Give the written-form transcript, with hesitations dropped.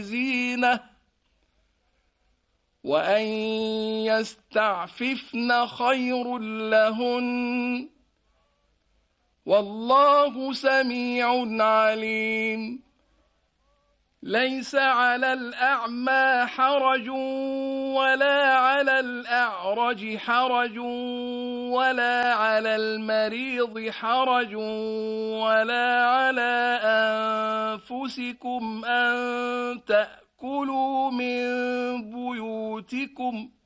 زينة وأن يستعففن خير لهن والله سميع عليم. ليس على الأعمى حرج ولا على الأعرج حرج ولا على المريض حرج ولا على أنفسكم أن تأكلوا من بيوتكم